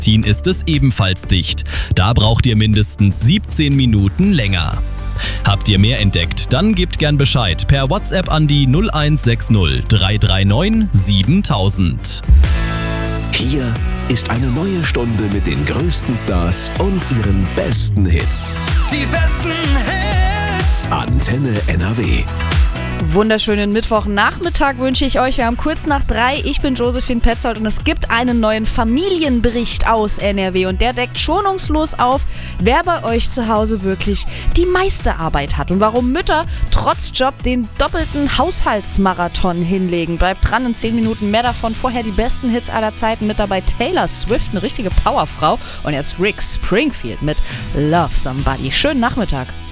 Alpin ist es ebenfalls dicht. Da braucht ihr mindestens 17 Minuten länger. Habt ihr mehr entdeckt? Dann gebt gern Bescheid per WhatsApp an die 0160 339 7000. Hier ist eine neue Stunde mit den größten Stars und ihren besten Hits. Die besten Hits. Antenne NRW. Wunderschönen Mittwochnachmittag wünsche ich euch. Wir haben kurz nach 3. Ich bin Josephine Petzold und es gibt einen neuen Familienbericht aus NRW und der deckt schonungslos auf, wer bei euch zu Hause wirklich die meiste Arbeit hat und warum Mütter trotz Job den doppelten Haushaltsmarathon hinlegen. Bleibt dran, in 10 Minuten mehr davon. Vorher die besten Hits aller Zeiten mit dabei. Taylor Swift, eine richtige Powerfrau, und jetzt Rick Springfield mit Love Somebody. Schönen Nachmittag.